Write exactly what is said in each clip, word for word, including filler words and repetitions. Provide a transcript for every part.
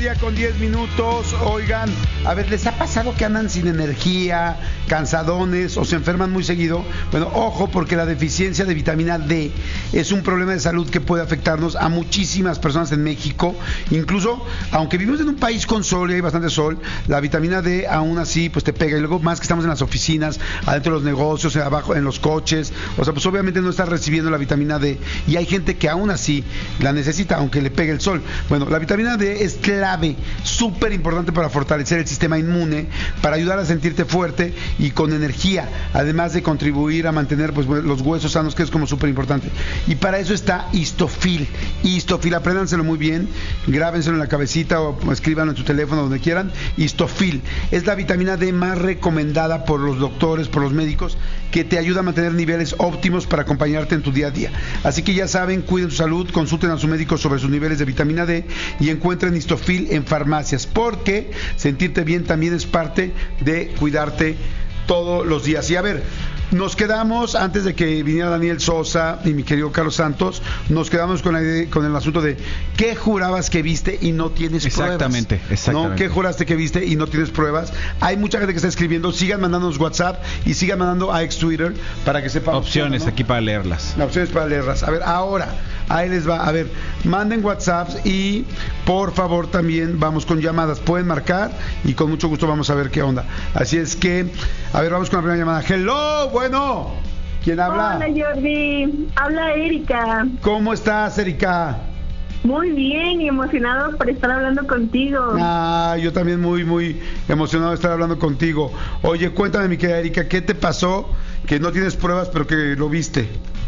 Día con diez minutos. Oigan, a ver, ¿les ha pasado que andan sin energía, cansadones o se enferman muy seguido? Bueno, ojo, porque la deficiencia de vitamina D es un problema de salud que puede afectarnos a muchísimas personas en México. Incluso, aunque vivimos en un país con sol y hay bastante sol, la vitamina D aún así pues te pega. Y luego más que estamos en las oficinas, adentro de los negocios, abajo en los coches, o sea, pues obviamente no estás recibiendo la vitamina D. Y hay gente que aún así la necesita, aunque le pegue el sol. Bueno, la vitamina D es clave, súper importante para fortalecer el sistema inmune, para ayudar a sentirte fuerte y con energía, además de contribuir a mantener pues los huesos sanos, que es como súper importante. Y para eso está Histofil. Histofil, apréndanselo muy bien, grábenselo en la cabecita o escríbanlo en su teléfono, donde quieran. Histofil es la vitamina D más recomendada por los doctores, por los médicos, que te ayuda a mantener niveles óptimos para acompañarte en tu día a día. Así que ya saben, cuiden su salud, consulten a su médico sobre sus niveles de vitamina D y encuentren Histofil en farmacias, porque sentirte bien también es parte de cuidarte todos los días. Y a ver, nos quedamos, antes de que viniera Daniel Sosa y mi querido Carlos Santos, nos quedamos con, la, con el asunto de ¿qué jurabas que viste y no tienes exactamente, pruebas? Exactamente, ¿No? ¿Qué juraste que viste y no tienes pruebas? Hay mucha gente que está escribiendo, sigan mandándonos WhatsApp y sigan mandando a ex Twitter para que sepan. Opciones, ¿no? Aquí para leerlas. Opciones para leerlas. A ver, ahora, ahí les va. A ver, manden WhatsApps y por favor también vamos con llamadas. Pueden marcar y con mucho gusto vamos a ver qué onda. Así es que, a ver, vamos con la primera llamada. Hello, bueno, ¿quién habla? Hola, Jordi, habla Erika. ¿Cómo estás, Erika? Muy bien y emocionado por estar hablando contigo. Ah, yo también muy, muy emocionado de estar hablando contigo. Oye, cuéntame, mi querida Erika, ¿qué te pasó? Que no tienes pruebas, pero que lo viste.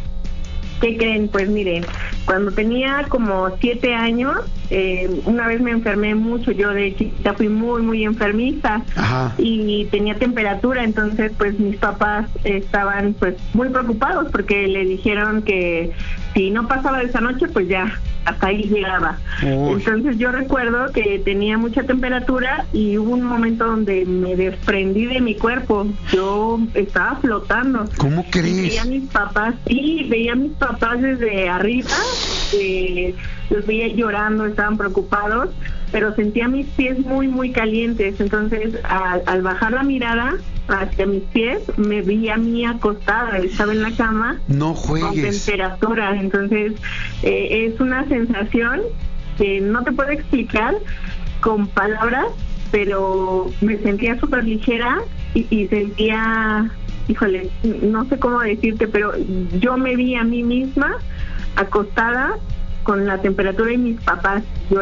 ¿Qué creen? Pues miren, cuando tenía como siete años, eh, una vez me enfermé mucho. Yo de chiquita fui muy, muy enfermiza. Ajá. Y tenía temperatura, entonces pues mis papás estaban pues muy preocupados porque le dijeron que si no pasaba de esa noche, pues ya hasta ahí llegaba. Uy. Entonces yo recuerdo que tenía mucha temperatura y hubo un momento donde me desprendí de mi cuerpo. Yo estaba flotando. ¿Cómo crees? Y veía a mis papás, sí, veía a mis papás desde arriba, eh, los veía llorando, estaban preocupados, pero sentía mis pies muy, muy calientes. Entonces al, al bajar la mirada hacia mis pies, me vi a mí acostada, estaba en la cama. No juegues. Con temperatura. Entonces eh, es una sensación que no te puedo explicar con palabras, pero me sentía súper ligera y, y sentía, híjole, no sé cómo decirte, pero yo me vi a mí misma acostada con la temperatura y mis papás. Yo